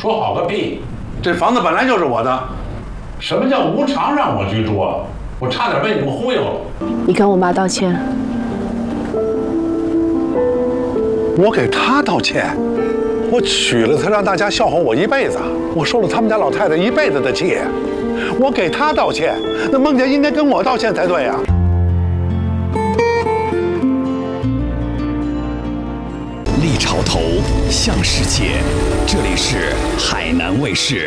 说好个屁！ 这房子本来就是我的。 什么叫无偿让我居住啊？我差点被你们忽悠了。 你跟我妈道歉。 我给他道歉，我娶了她，让大家笑话我一辈子，我受了他们家老太太一辈子的气。我给他道歉，那孟姐应该跟我道歉才对呀。 立潮头向世界，这里是海南卫视。